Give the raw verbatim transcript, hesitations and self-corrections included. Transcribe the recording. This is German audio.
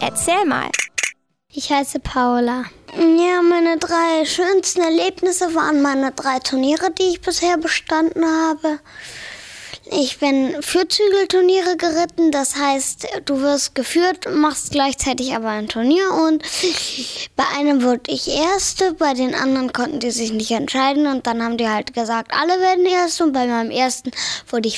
Erzähl mal. Ich heiße Paula. Ja, meine drei schönsten Erlebnisse waren meine drei Turniere, die ich bisher bestanden habe. Ich bin Führzügelturniere geritten, das heißt, du wirst geführt, machst gleichzeitig aber ein Turnier und bei einem wurde ich Erste, bei den anderen konnten die sich nicht entscheiden und dann haben die halt gesagt, alle werden Erste und bei meinem ersten wurde ich